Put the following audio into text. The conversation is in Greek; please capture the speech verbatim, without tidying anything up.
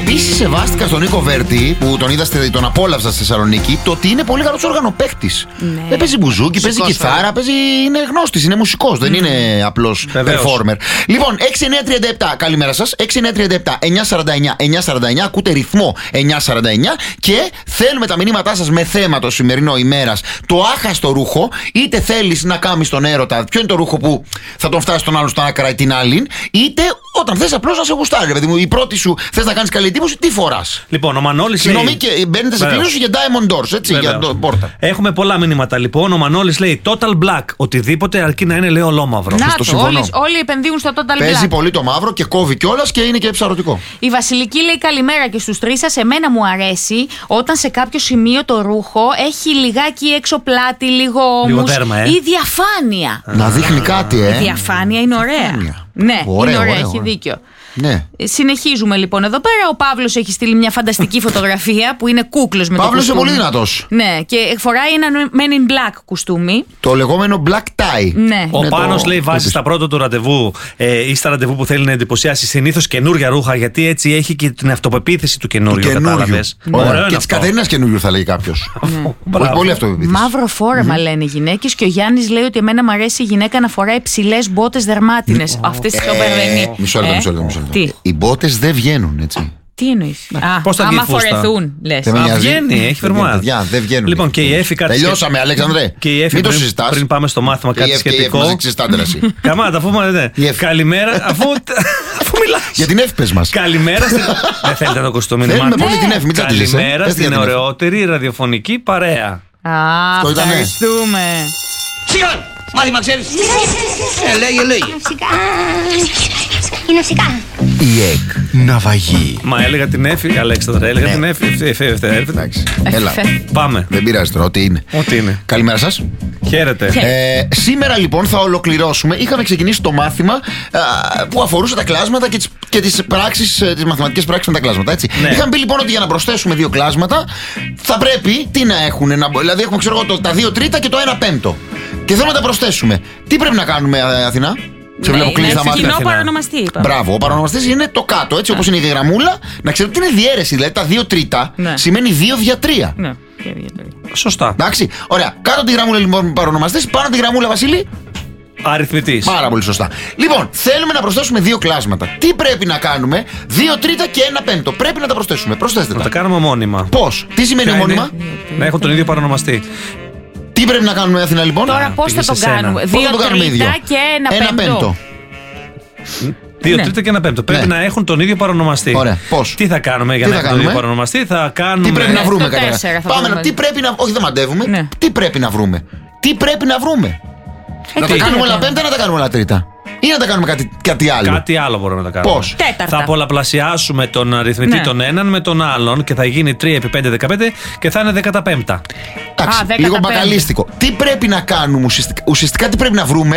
Επίσης, σεβάστηκα στον Νίκο Βέρτη, που τον είδα, τον απόλαυσα στη Θεσσαλονίκη, το ότι είναι πολύ καλός οργανοπαίκτης. Ναι. Δεν παίζει μπουζούκι, παίζει κιθάρα, παίζει, είναι γνώστης, είναι μουσικός, mm. δεν είναι απλός performer. Λοιπόν, έξι εννιά τριάντα επτά, καλημέρα σας. έξι εννιά τριάντα επτά εννιά σαράντα εννιά εννιά σαράντα εννιά, ακούτε ρυθμό εννιά σαράντα εννιά και θέλουμε τα μηνύματά σας με θέμα το σημερινό ημέρας. Το άχαστο ρούχο, είτε θέλεις να κάνεις τον έρωτα, ποιο είναι το ρούχο που θα τον φτάσει τον άλλον στον άκρα ή την άλλη, είτε όταν θες απλώς να σε γουστάρει. Δηλαδή, η πρώτη σου θες να κάνεις καλή εντύπωση, τι φοράς. Λοιπόν, ο Μανώλης. Συγγνώμη, και μπαίνετε σε κλήρωση για Diamond Doors, έτσι, Βεβαίως. για το πόρτα. Έχουμε πολλά μηνύματα λοιπόν. Ο Μανώλης λέει Total Black. Οτιδήποτε αρκεί να είναι, λέει, ολόμαυρο. Να το, όλοι, όλοι επενδύουν στο Total Black. Παίζει πολύ το μαύρο και κόβει κιόλας και είναι και ψαρωτικό. Η Βασιλική λέει καλημέρα και στους τρεις σας. Εμένα μου αρέσει όταν σε κάποιο σημείο το ρούχο έχει λιγάκι έξω πλάτη, λίγο όμως. Ε. Η διαφάνεια. Να δείχνει κάτι, ε. Η διαφάνεια είναι ωραία. Διαφάνεια. Ναι, ωραία, είναι ωραία, ωραία, έχει ωραία. δίκιο. Ναι. Συνεχίζουμε λοιπόν εδώ πέρα. Ο Παύλος έχει στείλει μια φανταστική φωτογραφία που είναι κούκλος με το Παύλος κουστούμι. είναι πολύ δυνατός. Ναι, και φοράει ένα Men in Black κουστούμι. Το λεγόμενο black tie. Ναι. Ο με Πάνος το... λέει βάζει στα πρώτα του ραντεβού ε, ή στα ραντεβού που θέλει να εντυπωσιάσει συνήθως καινούργια ρούχα, γιατί έτσι έχει και την αυτοπεποίθηση του καινούριου. Κατάλαβες. Και τη Κατερίνας καινούριου θα λέει κάποιος. Πολύ αυτοπεποίθηση. Μαύρο φόρεμα λένε οι γυναίκες και ο Γιάννης λέει ότι εμένα μου αρέσει η γυναίκα να φοράει ψηλές μπότες δερμάτινες. Αυτές τις σοβαρές. Μισό λεπτό, μισό λεπτό. Οι μπότες δεν βγαίνουν, έτσι. Τι εννοείς? Πώς θα άμα φορεθούν, λες. Α, βγαίνει, έχει φερμά. Δεν βγαίνουν. Λοιπόν, και η Εφη κάτι. Τελειώσαμε, Αλέξανδρε. Και η Εφη μην το πριν, συζητάς. πριν πάμε στο μάθημα κάτι σχετικό. Καμάτα, αφού μου λέτε. Καλημέρα, αφού μιλάς. Για την Εφη πες μας. Καλημέρα. Δεν θέλετε το κουστούμι να μάθετε. Θέλουμε πολύ την Εφη, μην τσαντιλείς. Καλημέρα στην ωραιότερη ραδιοφωνική παρέα. Α, ευχαριστούμε. Σιγά! Μάθημα ξέρεις. Ε, λέγε, λέγε. Είναι φυσικά. Η ΕΚ ναυαγή. Μα έλεγα την Εφη, Αλέξανδρα, έλεγα την Εφη. Εντάξει, έλα. Πάμε. Δεν πειράζει τώρα, ό,τι είναι. Ό,τι είναι. Καλημέρα σας. Χαίρετε. Ε, σήμερα λοιπόν θα ολοκληρώσουμε. Είχαμε ξεκινήσει το μάθημα α, που αφορούσε τα κλάσματα και τις, και τις, πράξεις, τις μαθηματικές πράξεις με τα κλάσματα. Έτσι. Ναι. Είχαμε πει λοιπόν ότι για να προσθέσουμε δύο κλάσματα θα πρέπει τι να έχουν. Να, δηλαδή έχουμε ξέρω εγώ τα δύο τρίτα και το ένα πέμπτο. Και θέλουμε να τα προσθέσουμε. Τι πρέπει να κάνουμε, Αθηνά? Σε βλέπω κλείσει τα μάτια. Κοινό παρονομαστή, είπα. Μπράβο, ο παρονομαστής είναι το κάτω, έτσι όπως είναι η διαγραμμούλα. Να ξέρετε τι είναι διαίρεση. Δηλαδή τα δύο τρίτα ναι. σημαίνει δύο δια τρία. Ναι. Σωστά. Εντάξει. Ωραία. Κάτω τη γραμμούλα λοιπόν παρονομαστής, πάνω τη γραμμούλα Βασίλη. Αριθμητής. Πάρα πολύ σωστά. Λοιπόν, θέλουμε να προσθέσουμε δύο κλάσματα. Τι πρέπει να κάνουμε? Δύο τρίτα και ένα πέμπτο. Πρέπει να τα προσθέσουμε. Προσθέστε τα. Να τα κάνουμε ομώνυμα. Πώς? Τι σημαίνει ομώνυμα? Να έχουν τον ίδιο παρονομαστή. Τι πρέπει να κάνουμε, Αθηνά, λοιπόν? Τώρα πώς θα το κάνουμε? Δύο τρίτα και ένα πέμπτο. Δύο ναι. τρίτα και ένα πέμπτο. Πρέπει ναι. να έχουν τον ίδιο παρονομαστή. Ωραία. Πώς? Τι θα κάνουμε για τι να έχουν τον ίδιο παρονομαστή? Θα κάνουμε. Τι πρέπει να βρούμε, καταρχάς? Πάμε να. Τι πρέπει να. Όχι, δεν μαντεύουμε. Ναι. Τι πρέπει να βρούμε? Τι πρέπει να βρούμε? Ε, να τα κάνουμε όλα πέμπτα ή να τα κάνουμε όλα τρίτα? Ή να τα κάνουμε κάτι, κάτι άλλο? Κάτι άλλο μπορούμε να τα κάνουμε. Πώς? Τέταρτα. Θα πολλαπλασιάσουμε τον αριθμητή ναι. τον έναν με τον άλλον και θα γίνει τρία επί πέντε δεκαπέντε και θα είναι δεκαπέντε. Εντάξει, λίγο μπακαλίστικο. Τι πρέπει να κάνουμε ουσιαστικά? Ουσιαστικά τι πρέπει να βρούμε?